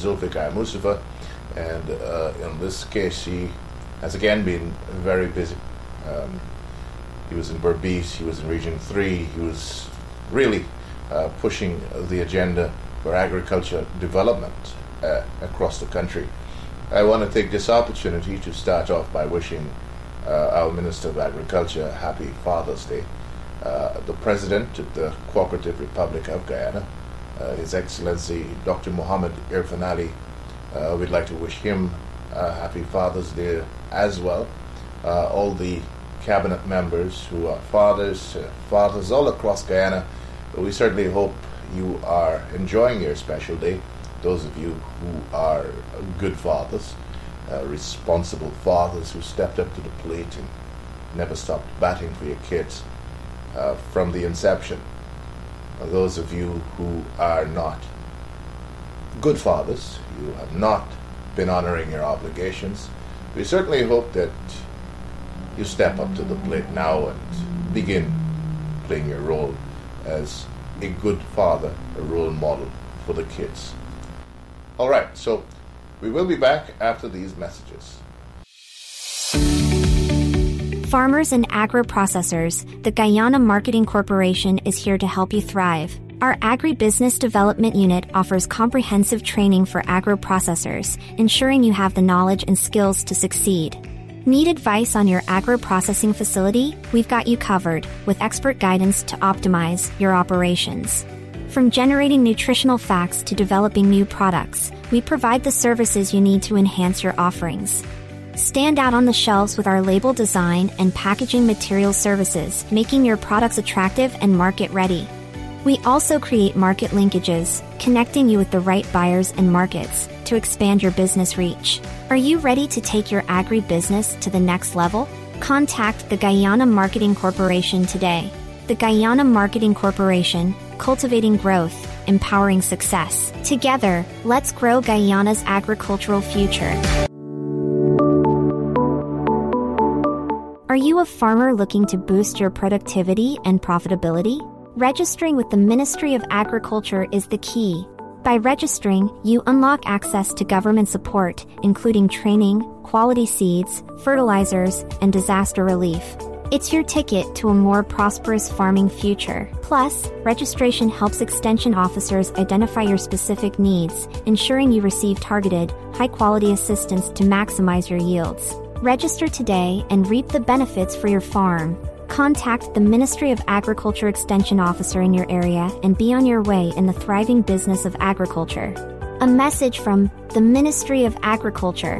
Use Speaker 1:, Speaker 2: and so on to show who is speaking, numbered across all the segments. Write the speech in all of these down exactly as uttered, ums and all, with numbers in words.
Speaker 1: Zulfikar Mustafa, and uh, in this case she has again been very busy. Um, he was in Berbice, he was in Region three, he was really uh, pushing the agenda for agriculture development uh, across the country. I want to take this opportunity to start off by wishing uh, our Minister of Agriculture a happy Father's Day. Uh, the President of the Cooperative Republic of Guyana, uh, His Excellency Doctor Mohammed Irfan Ali, uh, we'd like to wish him a happy Father's Day as well. Uh, all the cabinet members who are fathers, uh, fathers all across Guyana, we certainly hope you are enjoying your special day. Those of you who are good fathers, uh, responsible fathers who stepped up to the plate and never stopped batting for your kids uh, from the inception. Uh, those of you who are not good fathers, you have not been honoring your obligations, we certainly hope that you step up to the plate now and begin playing your role as a good father, a role model for the kids. All right, so we will be back after these messages.
Speaker 2: Farmers and agro-processors, the Guyana Marketing Corporation is here to help you thrive. Our Agribusiness Development Unit offers comprehensive training for agro-processors, ensuring you have the knowledge and skills to succeed. Need advice on your agro-processing facility? We've got you covered, with expert guidance to optimize your operations. From generating nutritional facts to developing new products, we provide the services you need to enhance your offerings. Stand out on the shelves with our label design and packaging material services, making your products attractive and market-ready. We also create market linkages, connecting you with the right buyers and markets to expand your business reach. Are you ready to take your agribusiness to the next level? Contact the Guyana Marketing Corporation today. The Guyana Marketing Corporation, cultivating growth, empowering success. Together, let's grow Guyana's agricultural future. Are you a farmer looking to boost your productivity and profitability? Registering with the Ministry of Agriculture is the key. By registering, you unlock access to government support, including training, quality seeds, fertilizers, and disaster relief. It's your ticket to a more prosperous farming future. Plus, registration helps extension officers identify your specific needs, ensuring you receive targeted, high-quality assistance to maximize your yields. Register today and reap the benefits for your farm. Contact the Ministry of Agriculture Extension Officer in your area and be on your way in the thriving business of agriculture. A message from the Ministry of Agriculture.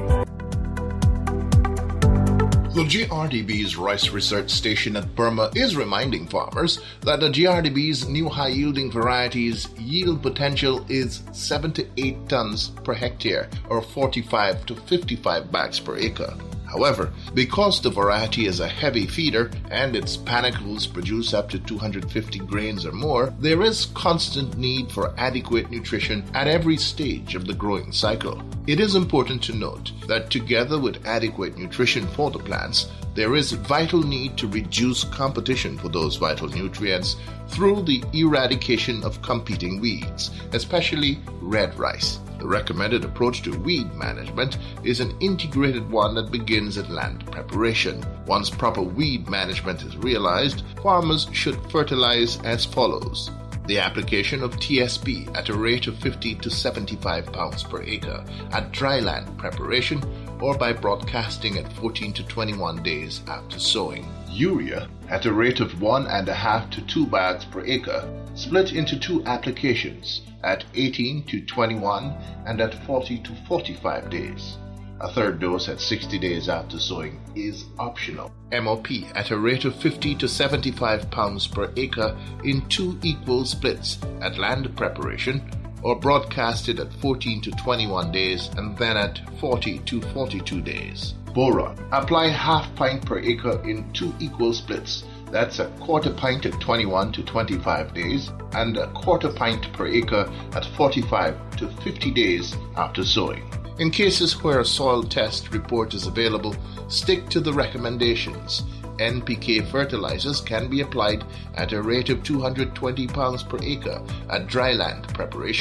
Speaker 3: The G R D B's Rice Research Station at Burma is reminding farmers that the G R D B's new high-yielding varieties' yield potential is seven to eight tons per hectare or forty-five to fifty-five bags per acre. However, because the variety is a heavy feeder and its panicles produce up to two hundred fifty grains or more, there is constant need for adequate nutrition at every stage of the growing cycle. It is important to note that together with adequate nutrition for the plants, there is vital need to reduce competition for those vital nutrients through the eradication of competing weeds, especially red rice. The recommended approach to weed management is an integrated one that begins at land preparation. Once proper weed management is realized, farmers should fertilize as follows. The application of T S P at a rate of fifty to seventy-five pounds per acre at dry land preparation or by broadcasting at fourteen to twenty-one days after sowing. Urea at a rate of one and a half to two bags per acre, split into two applications at eighteen to twenty-one and at forty to forty-five days. A third dose at sixty days after sowing is optional. M O P at a rate of fifty to seventy-five pounds per acre in two equal splits at land preparation or broadcasted at fourteen to twenty-one days and then at forty to forty-two days. Boron. Apply half pint per acre in two equal splits. That's a quarter pint at twenty-one to twenty-five days and a quarter pint per acre at forty-five to fifty days after sowing. In cases where a soil test report is available, stick to the recommendations. N P K fertilizers can be applied at a rate of two hundred twenty pounds per acre at dry land preparation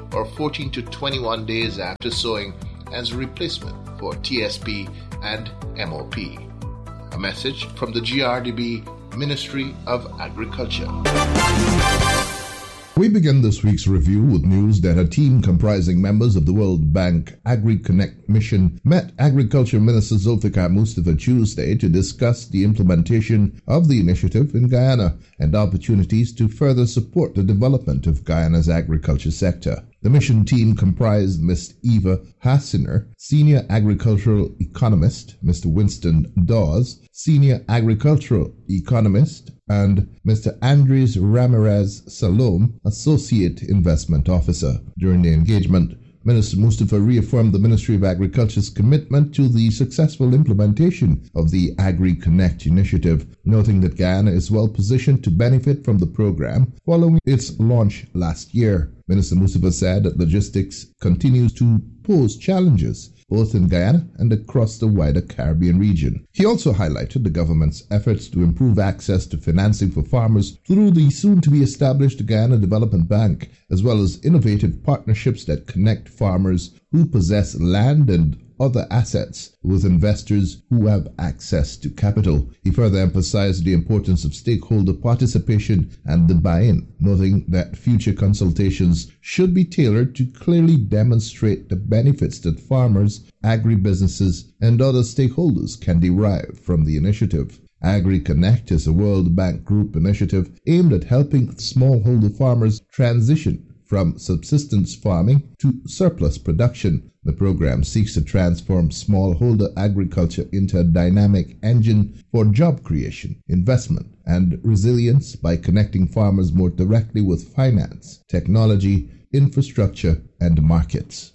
Speaker 3: or fourteen to twenty-one days after sowing as a replacement for T S P and M O P. A message from the G R D B Ministry of Agriculture.
Speaker 4: We begin this week's review with news that a team comprising members of the World Bank AgriConnect mission met Agriculture Minister Zulfikar Mustafa Tuesday to discuss the implementation of the initiative in Guyana and opportunities to further support the development of Guyana's agriculture sector. The mission team comprised Miz Eva Hassiner, Senior Agricultural Economist, Mister Winston Dawes, Senior Agricultural Economist, and Mister Andres Ramirez Salom, Associate Investment Officer. During the engagement, Minister Mustafa reaffirmed the Ministry of Agriculture's commitment to the successful implementation of the AgriConnect initiative, noting that Guyana is well positioned to benefit from the program following its launch last year. Minister Mustafa said that logistics continues to pose challenges both in Guyana and across the wider Caribbean region. He also highlighted the government's efforts to improve access to financing for farmers through the soon-to-be-established Guyana Development Bank, as well as innovative partnerships that connect farmers who possess land and other assets with investors who have access to capital. He further emphasized the importance of stakeholder participation and the buy-in, noting that future consultations should be tailored to clearly demonstrate the benefits that farmers, agribusinesses, and other stakeholders can derive from the initiative. AgriConnect is a World Bank Group initiative aimed at helping smallholder farmers transition from subsistence farming to surplus production. The program seeks to transform smallholder agriculture into a dynamic engine for job creation, investment, and resilience by connecting farmers more directly with finance, technology, infrastructure, and markets.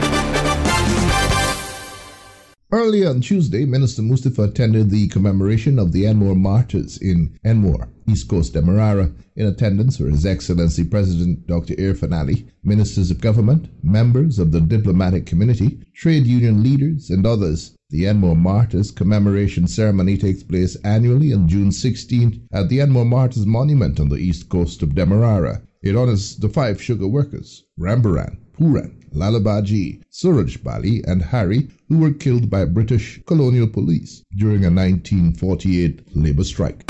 Speaker 4: Earlier on Tuesday, Minister Mustafa attended the commemoration of the Enmore martyrs in Enmore, East Coast Demerara. In attendance were His Excellency President Doctor Irfaan Ali, ministers of government, members of the diplomatic community, trade union leaders, and others. The Enmore Martyrs commemoration ceremony takes place annually on June sixteenth at the Enmore Martyrs Monument on the east coast of Demerara. It honors the five sugar workers, Rambaran, Puran, Lalabaji, Suraj Bali, and Harry, who were killed by British colonial police during a nineteen forty-eight labor strike.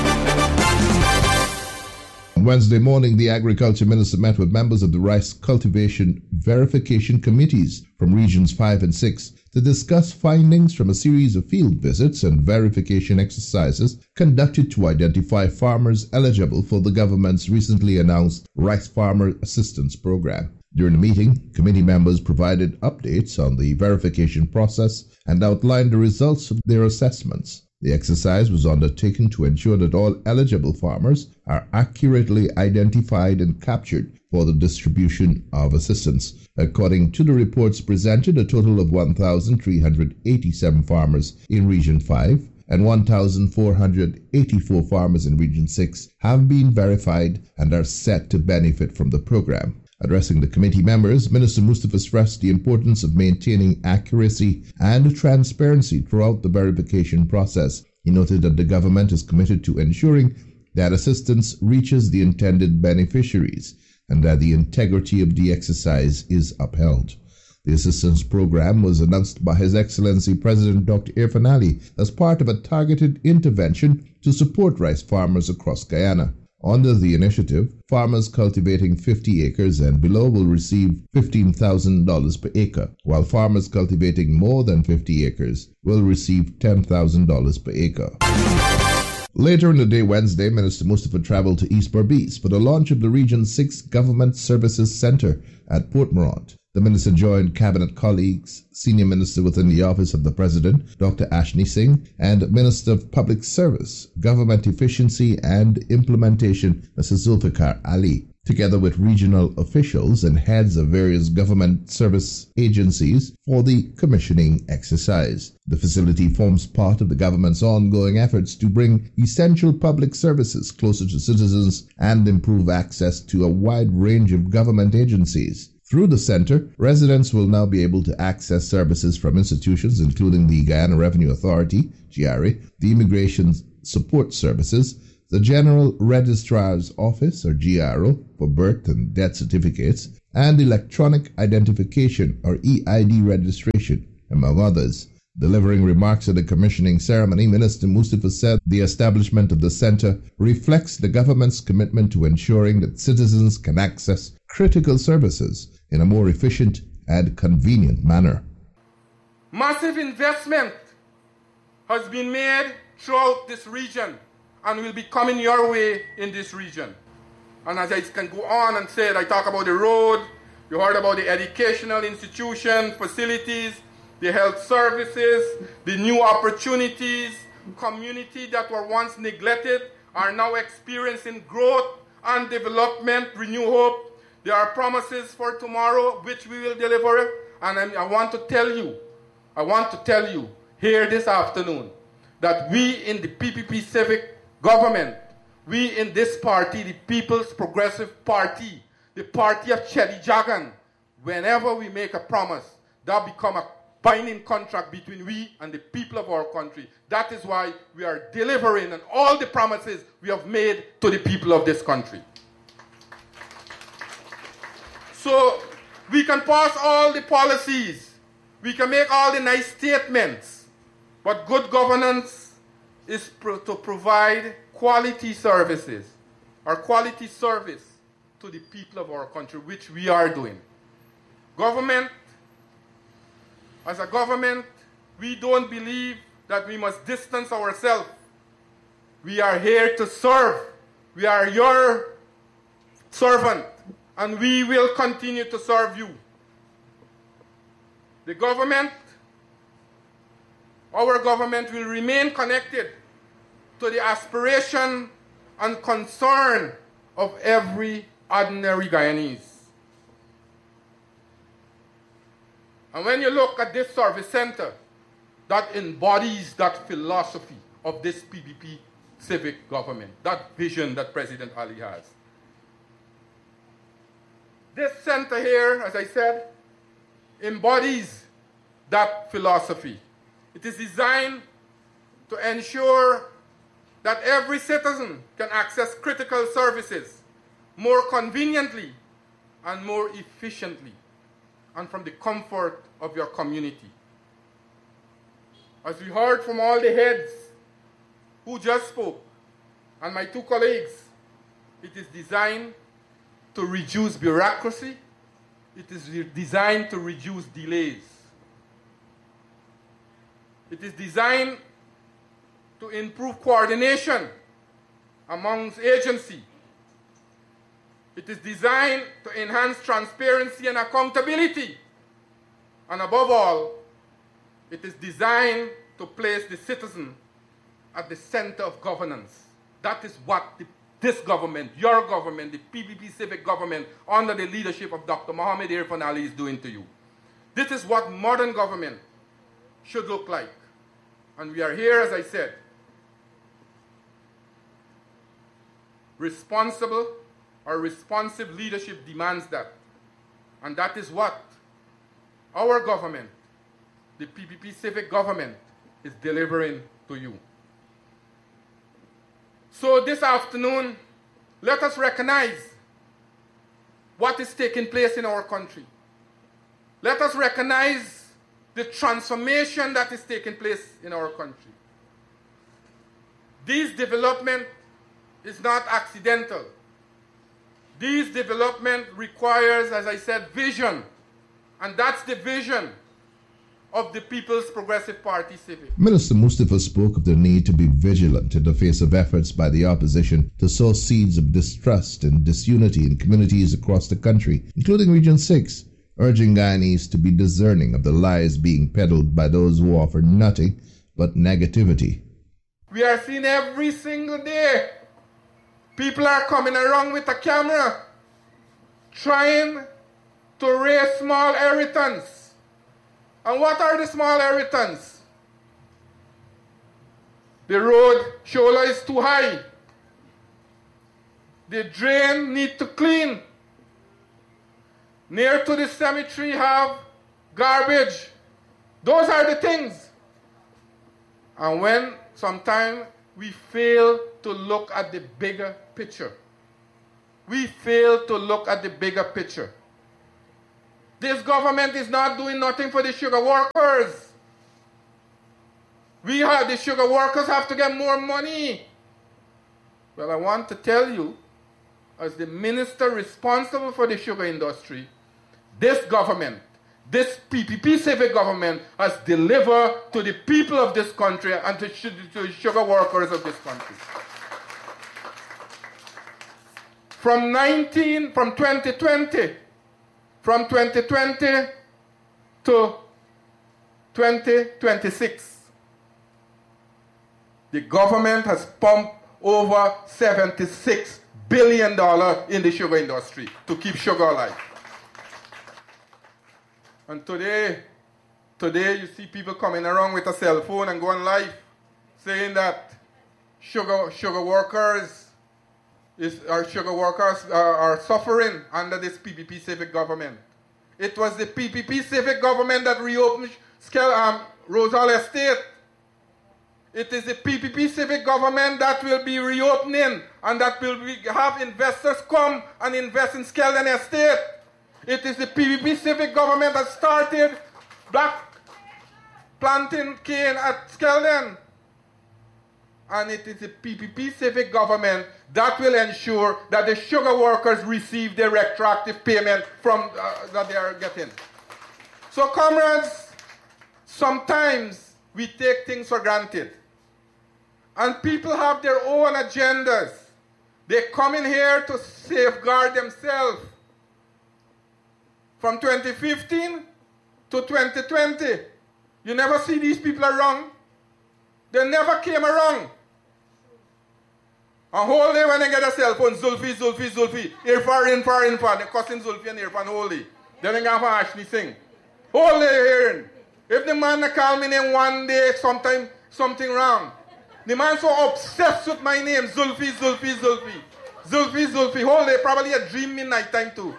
Speaker 4: On Wednesday morning, the Agriculture Minister met with members of the rice cultivation verification committees from Regions five and six to discuss findings from a series of field visits and verification exercises conducted to identify farmers eligible for the government's recently announced Rice Farmer Assistance Program. During the meeting, committee members provided updates on the verification process and outlined the results of their assessments. The exercise was undertaken to ensure that all eligible farmers are accurately identified and captured for the distribution of assistance. According to the reports presented, a total of one thousand three hundred eighty-seven farmers in Region five and one thousand four hundred eighty-four farmers in Region six have been verified and are set to benefit from the program. Addressing the committee members, Minister Mustafa stressed the importance of maintaining accuracy and transparency throughout the verification process. He noted that the government is committed to ensuring that assistance reaches the intended beneficiaries and that the integrity of the exercise is upheld. The assistance program was announced by His Excellency President Doctor Irfaan Ali as part of a targeted intervention to support rice farmers across Guyana. Under the initiative, farmers cultivating fifty acres and below will receive fifteen thousand dollars per acre, while farmers cultivating more than fifty acres will receive ten thousand dollars per acre. Later in the day Wednesday, Minister Mustafa traveled to East Berbice for the launch of the Region six Government Services Center at Port Morant. The minister joined cabinet colleagues, Senior Minister within the Office of the President, Doctor Ashni Singh, and Minister of Public Service, Government Efficiency and Implementation, Mister Zulfikar Ali, together with regional officials and heads of various government service agencies for the commissioning exercise. The facility forms part of the government's ongoing efforts to bring essential public services closer to citizens and improve access to a wide range of government agencies. Through the center, residents will now be able to access services from institutions including the Guyana Revenue Authority, G R A, the Immigration Support Services, the General Registrar's Office, or G R O, for birth and death certificates, and electronic identification or E I D registration, among others. Delivering remarks at the commissioning ceremony, Minister Mustapha said the establishment of the centre reflects the government's commitment to ensuring that citizens can access critical services in a more efficient and convenient manner.
Speaker 5: Massive investment has been made throughout this region and will be coming your way in this region. And as I can go on and say it, I talk about the road, you heard about the educational institution, facilities, the health services, the new opportunities, community that were once neglected are now experiencing growth and development, renew hope. There are promises for tomorrow which we will deliver, and I, I want to tell you, I want to tell you here this afternoon that we in the P P P Civic government, we in this party, the People's Progressive Party, the party of Cheddi Jagan, whenever we make a promise, that become a binding contract between we and the people of our country. That is why we are delivering on all the promises we have made to the people of this country. So we can pass all the policies, we can make all the nice statements, but good governance is pro- to provide quality services, or quality service to the people of our country, which we are doing. Government, as a government, we don't believe that we must distance ourselves. We are here to serve. We are your servant, and we will continue to serve you. The government, our government will remain connected to the aspiration and concern of every ordinary Guyanese. And when you look at this service center, that embodies that philosophy of this P P P civic government, that vision that President Ali has. This center here, as I said, embodies that philosophy. It is designed to ensure that every citizen can access critical services more conveniently and more efficiently, and from the comfort of your community. As we heard from all the heads who just spoke, and my two colleagues, it is designed to reduce bureaucracy. It is designed to reduce delays. It is designed to improve coordination amongst agencies. It is designed to enhance transparency and accountability. And above all, it is designed to place the citizen at the center of governance. That is what the, this government, your government, the P P P Civic government, under the leadership of Doctor Mohamed Irfan Ali is doing to you. This is what modern government should look like. And we are here, as I said, responsible or responsive leadership demands that. And that is what our government, the P P P Civic government, is delivering to you. So this afternoon, let us recognize what is taking place in our country. Let us recognize the transformation that is taking place in our country. This development is not accidental. This development requires, as I said, vision. And that's the vision of the People's Progressive Party Civic.
Speaker 4: Minister Mustapha spoke of the need to be vigilant in the face of efforts by the opposition to sow seeds of distrust and disunity in communities across the country, including Region six, urging Guyanese to be discerning of the lies being peddled by those who offer nothing but negativity.
Speaker 5: We are seeing every single day people are coming around with a camera trying to raise small irritants. And what are the small irritants? The road shoulder is too high. The drain need to clean. Near to the cemetery have garbage. Those are the things. And when sometimes we fail to look at the bigger picture. We fail to look at the bigger picture. This government is not doing nothing for the sugar workers. We have, the sugar workers have to get more money. Well, I want to tell you, as the minister responsible for the sugar industry, this government, this P P P civic government has delivered to the people of this country and to, to the sugar workers of this country. From nineteen, from twenty twenty, from twenty twenty to twenty twenty-six, the government has pumped over seventy-six billion dollars in the sugar industry to keep sugar alive. And today, today you see people coming around with a cell phone and going live saying that sugar, sugar workers is, our sugar workers are, are suffering under this P P P civic government. It was the P P P civic government that reopened um, Rosal Estate. It is the P P P civic government that will be reopening and that will be, have investors come and invest in Skeldon Estate. It is the P P P civic government that started black planting cane at Skeldon. And it is the P P P civic government that will ensure that the sugar workers receive their retroactive payment from uh, that they are getting. So, comrades, sometimes we take things for granted. And people have their own agendas. They come in here to safeguard themselves. From twenty fifteen to twenty twenty, you never see these people around. They never came around. A whole day when they get a cell phone, Zulfi, Zulfi, Zulfi, Irfan, Irfan, Irfan, they're cussing Zulfi and Irfan wholly. Then they go for Ashley sing. Whole day hearing. If the man call me name one day, sometime something wrong. The man so obsessed with my name, Zulfi, Zulfi, Zulfi. Zulfi, Zulfi. Whole day, probably a dream midnight time too.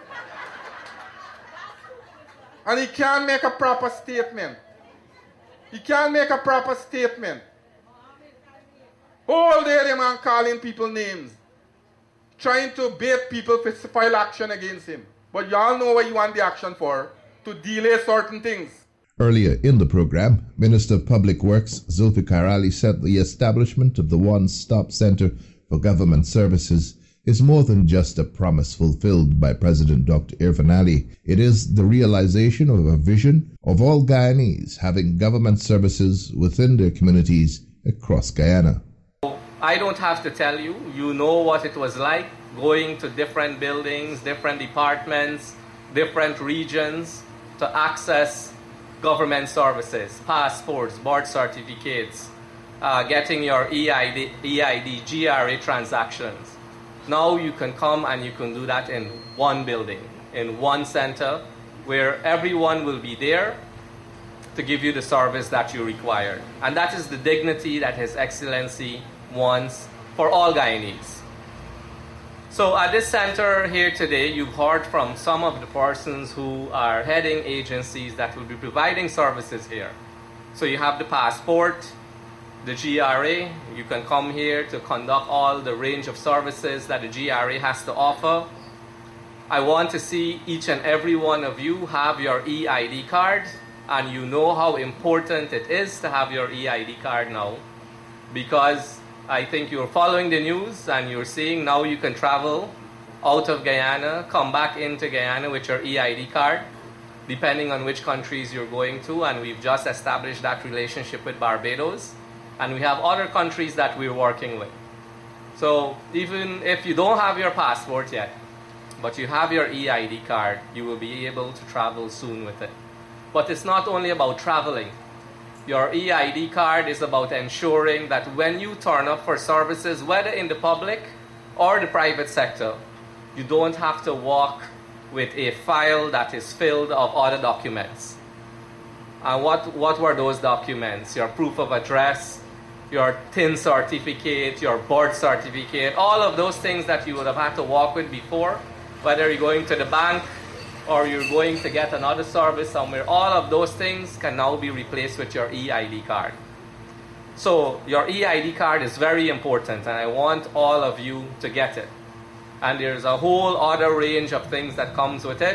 Speaker 5: And he can't make a proper statement. He can't make a proper statement. Whole day the man calling people names. Trying to bait people to file action against him. But y'all know what you want the action for. To delay certain things.
Speaker 4: Earlier in the program, Minister of Public Works Zulfikar Ali said the establishment of the One Stop Center for Government Services is more than just a promise fulfilled by President Doctor Irfan Ali. It is the realization of a vision of all Guyanese having government services within their communities across Guyana.
Speaker 6: I don't have to tell you, you know what it was like going to different buildings, different departments, different regions to access government services, passports, birth certificates, uh, getting your E I D, E I D, G R A transactions. Now you can come and you can do that in one building, in one center, where everyone will be there to give you the service that you require. And that is the dignity that His Excellency wants for all Guyanese. So at this center here today, you've heard from some of the persons who are heading agencies that will be providing services here. So you have the passport, the G R A. You can come here to conduct all the range of services that the G R A has to offer. I want to see each and every one of you have your E I D card, and you know how important it is to have your E I D card now, because I think you're following the news and you're seeing now you can travel out of Guyana, come back into Guyana with your E I D card, depending on which countries you're going to, and we've just established that relationship with Barbados, and we have other countries that we're working with. So even if you don't have your passport yet, but you have your E I D card, you will be able to travel soon with it. But it's not only about traveling. Your E I D card is about ensuring that when you turn up for services, whether in the public or the private sector, you don't have to walk with a file that is filled of other documents. And what, what were those documents? Your proof of address, your T I N certificate, your birth certificate, all of those things that you would have had to walk with before, whether you're going to the bank or you're going to get another service somewhere, all of those things can now be replaced with your E I D card. So your E I D card is very important, and I want all of you to get it. And there's a whole other range of things that comes with it.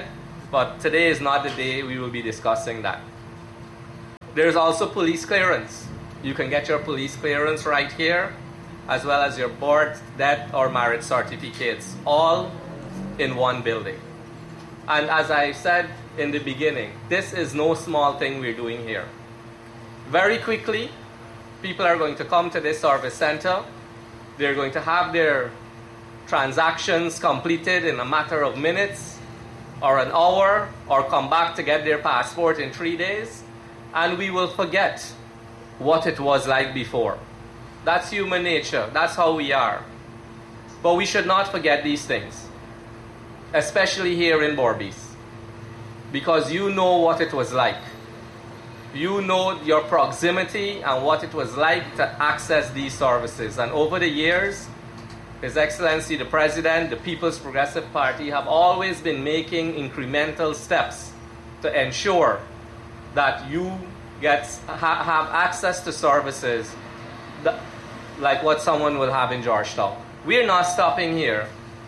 Speaker 6: But today is not the day we will be discussing that. There's also police clearance. You can get your police clearance right here, as well as your birth, death, or marriage certificates, all in one building. And as I said in the beginning, this is no small thing we're doing here. Very quickly, people are going to come to this service center. They're going to have their transactions completed in a matter of minutes or an hour, or come back to get their passport in three days, and we will forget what it was like before. That's human nature. That's how we are. But we should not forget these things, especially here in Berbice, because you know what it was like. You know your proximity and what it was like to access these services. And over the years, His Excellency the President, the People's Progressive Party have always been making incremental steps to ensure that you get ha, have access to services that, like what someone will have in Georgetown. We're not stopping here.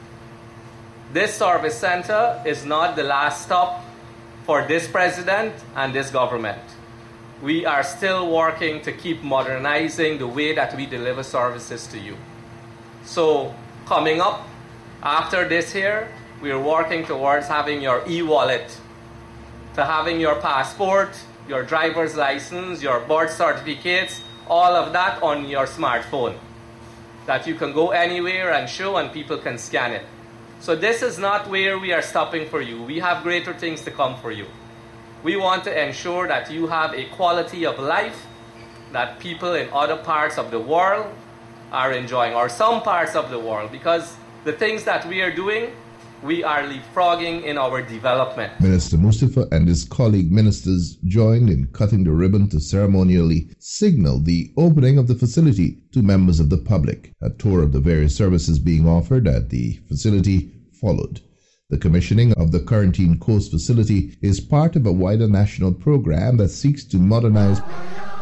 Speaker 6: This service center is not the last stop for this president and this government. We are still working to keep modernizing the way that we deliver services to you. So coming up after this here, we are working towards having your e-wallet, to having your passport, your driver's license, your birth certificates, all of that on your smartphone, that you can go anywhere and show and people can scan it. So this is not where we are stopping for you. We have greater things to come for you. We want to ensure that you have a quality of life that people in other parts of the world are enjoying, or some parts of the world, because the things that we are doing, we are leapfrogging in our development.
Speaker 4: Minister Mustafa and his colleague ministers joined in cutting the ribbon to ceremonially signal the opening of the facility to members of the public. A tour of the various services being offered at the facility followed. The commissioning of the Quarantine Coast facility is part of a wider national program that seeks to modernize